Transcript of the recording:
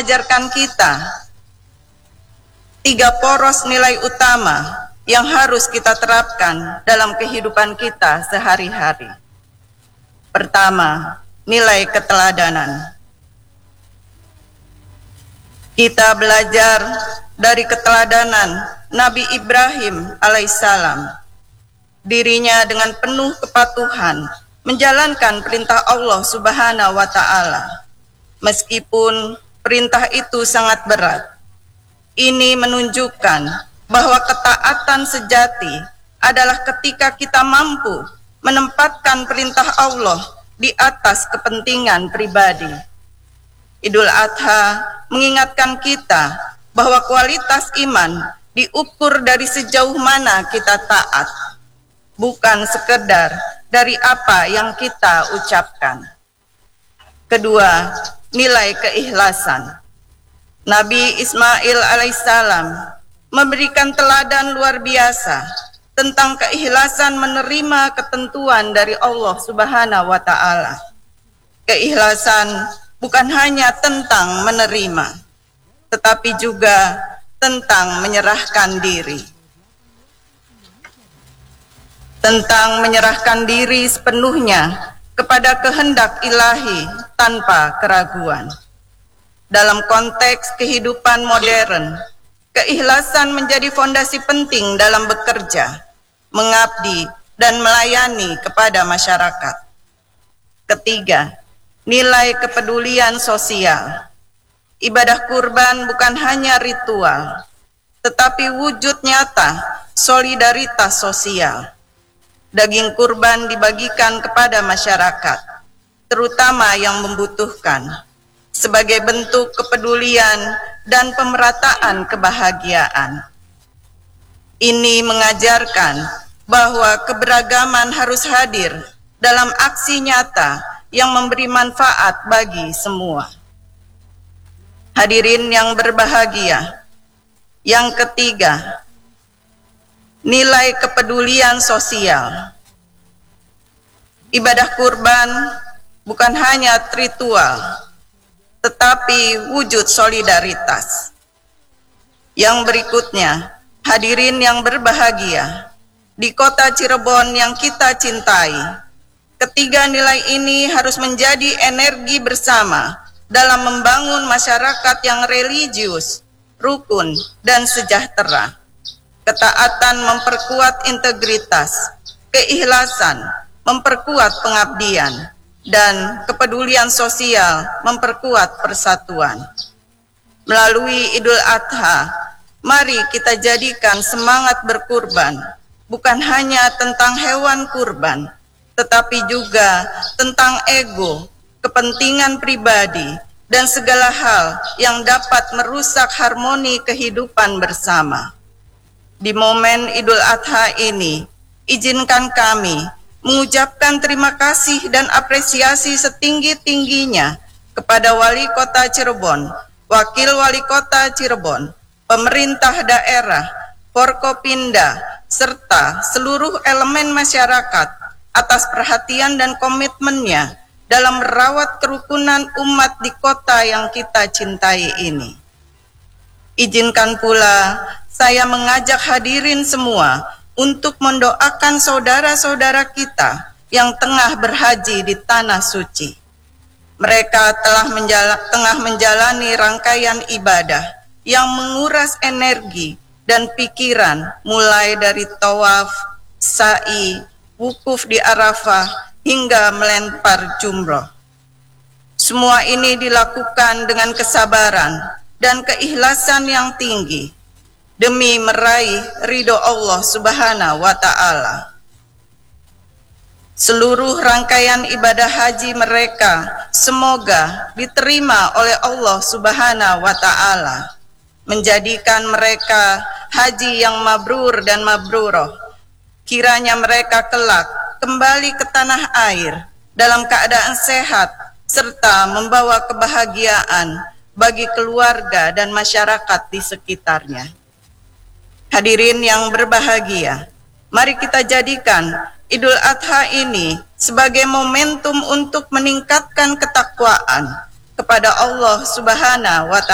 mengajarkan kita 3 poros nilai utama yang harus kita terapkan dalam kehidupan kita sehari-hari. Pertama, nilai keteladanan. Kita belajar dari keteladanan Nabi Ibrahim alaihissalam. Dirinya dengan penuh kepatuhan menjalankan perintah Allah Subhanahu wa Ta'ala, meskipun perintah itu sangat berat. Ini menunjukkan bahwa ketaatan sejati adalah ketika kita mampu menempatkan perintah Allah di atas kepentingan pribadi. Idul Adha mengingatkan kita bahwa kualitas iman diukur dari sejauh mana kita taat, bukan sekedar dari apa yang kita ucapkan. Kedua, nilai keikhlasan. Nabi Ismail alaihissalam memberikan teladan luar biasa tentang keikhlasan menerima ketentuan dari Allah Subhanahu wa Ta'ala. Keikhlasan bukan hanya tentang menerima, tetapi juga tentang menyerahkan diri. Tentang menyerahkan diri sepenuhnya kepada kehendak ilahi tanpa keraguan. Dalam konteks kehidupan modern, keikhlasan menjadi fondasi penting dalam bekerja, mengabdi, dan melayani kepada masyarakat. Ketiga, nilai kepedulian sosial. Ibadah kurban bukan hanya ritual, tetapi wujud nyata solidaritas sosial. Daging kurban dibagikan kepada masyarakat, terutama yang membutuhkan, sebagai bentuk kepedulian dan pemerataan kebahagiaan. Ini mengajarkan bahwa keberagaman harus hadir dalam aksi nyata yang memberi manfaat bagi semua. Hadirin yang berbahagia, yang ketiga, nilai kepedulian sosial. Ibadah kurban bukan hanya ritual, tetapi wujud solidaritas. Yang berikutnya, hadirin yang berbahagia, di kota Cirebon yang kita cintai, ketiga nilai ini harus menjadi energi bersama dalam membangun masyarakat yang religius, rukun, dan sejahtera. Ketaatan memperkuat integritas, keikhlasan memperkuat pengabdian, dan kepedulian sosial memperkuat persatuan. Melalui Idul Adha, mari kita jadikan semangat berkurban bukan hanya tentang hewan kurban, tetapi juga tentang ego, kepentingan pribadi, dan segala hal yang dapat merusak harmoni kehidupan bersama. Di momen Idul Adha ini, izinkan kami mengucapkan terima kasih dan apresiasi setinggi-tingginya kepada Wali Kota Cirebon, Wakil Wali Kota Cirebon, pemerintah daerah, Forkopimda, serta seluruh elemen masyarakat atas perhatian dan komitmennya dalam merawat kerukunan umat di kota yang kita cintai ini. Izinkan pula saya mengajak hadirin semua untuk mendoakan saudara-saudara kita yang tengah berhaji di Tanah Suci. Mereka tengah menjalani rangkaian ibadah yang menguras energi dan pikiran, mulai dari tawaf, sa'i, wukuf di Arafah, hingga melempar jumroh. Semua ini dilakukan dengan kesabaran dan keikhlasan yang tinggi, demi meraih ridho Allah Subhanahu wa Ta'ala. Seluruh rangkaian ibadah haji mereka semoga diterima oleh Allah Subhanahu wa Ta'ala, menjadikan mereka haji yang mabrur dan mabruroh. Kiranya mereka kelak kembali ke tanah air dalam keadaan sehat serta membawa kebahagiaan bagi keluarga dan masyarakat di sekitarnya. Hadirin yang berbahagia, mari kita jadikan Idul Adha ini sebagai momentum untuk meningkatkan ketakwaan kepada Allah Subhanahu wa Ta'ala.